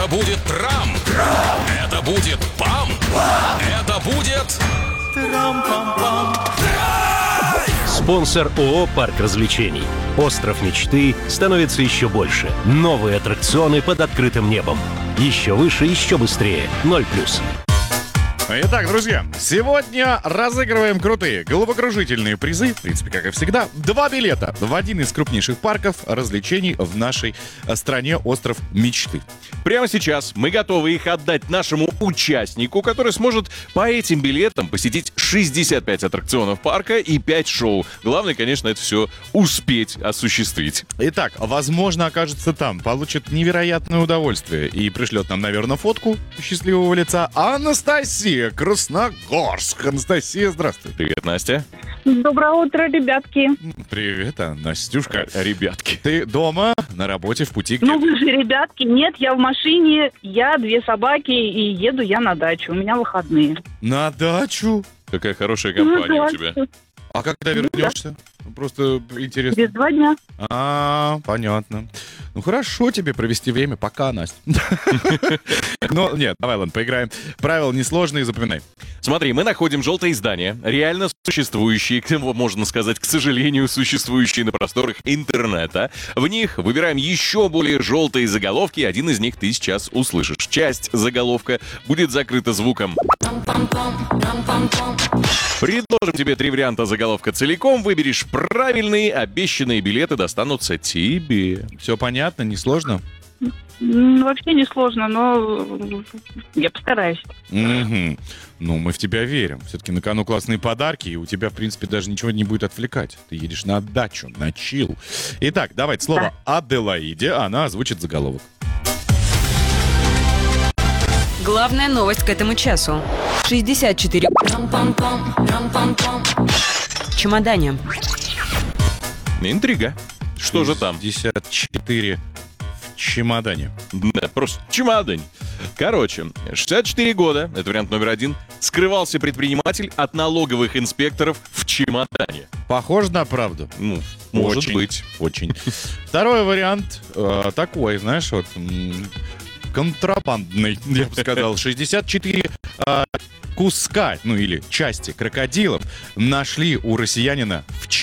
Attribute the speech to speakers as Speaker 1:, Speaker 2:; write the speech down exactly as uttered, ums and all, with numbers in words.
Speaker 1: будет трам. Трам. Это будет пам. Пам. Это будет... Трам-пам-пам.
Speaker 2: Спонсор ООО «Парк развлечений». Остров мечты становится еще больше. Новые аттракционы под открытым небом. Еще выше, еще быстрее. ноль плюс.
Speaker 3: Итак, друзья, сегодня разыгрываем крутые головокружительные призы, в принципе, как и всегда. Два билета в один из крупнейших парков развлечений в нашей стране, остров мечты.
Speaker 4: Прямо сейчас мы готовы их отдать нашему участнику, который сможет по этим билетам посетить шестьдесят пять аттракционов парка и пять шоу. Главное, конечно, это все успеть осуществить.
Speaker 3: Итак, возможно, окажется там, получит невероятное удовольствие и пришлет нам, наверное, фотку счастливого лица Анастасия Красногорск. Анастасия, здравствуй.
Speaker 4: Привет, Настя.
Speaker 5: Доброе утро, ребятки.
Speaker 3: Привет, а, Настюшка.
Speaker 4: Ребятки.
Speaker 3: Ты дома, на работе, в пути?
Speaker 5: Ну вы же, ребятки, нет, я в машине, я, две собаки, и еду я на дачу. У меня выходные.
Speaker 3: На дачу?
Speaker 4: Какая хорошая компания
Speaker 5: Ну,
Speaker 4: у тебя.
Speaker 3: А когда вернешься? Просто интересно.
Speaker 5: Без два дня.
Speaker 3: А, понятно. Ну, хорошо тебе провести время. Пока, Настя. Ну, нет, давай, ладно, поиграем. Правила несложные, запоминай.
Speaker 4: Смотри, мы находим желтые здания, реально существующие, можно сказать, к сожалению, существующие на просторах интернета. В них выбираем еще более желтые заголовки, один из них ты сейчас услышишь. Часть заголовка будет закрыта звуком. Предложим тебе три варианта заголовка целиком, выберешь правильные, обещанные билеты достанутся тебе.
Speaker 3: Все понятно, несложно?
Speaker 5: Ну, вообще не сложно, но я постараюсь.
Speaker 3: Угу. Ну, мы в тебя верим. Все-таки на кону классные подарки, и у тебя, в принципе, даже ничего не будет отвлекать. Ты едешь на дачу, на чил. Итак, давайте слово Аделаиде, она озвучит заголовок.
Speaker 6: Главная новость к этому часу. шестьдесят четыре чемодане.
Speaker 4: Интрига. Что же там?
Speaker 3: шестьдесят четыре в чемодане.
Speaker 4: Да, просто чемодан. Короче, шестьдесят четыре года, это вариант номер один, скрывался предприниматель от налоговых инспекторов в чемодане.
Speaker 3: Похоже на правду?
Speaker 4: Ну, может
Speaker 3: Очень,
Speaker 4: быть.
Speaker 3: Очень. Второй вариант э, такой, знаешь, вот м, контрабандный, я бы сказал. шестьдесят четыре э, куска, ну или части крокодилов нашли у россиянина в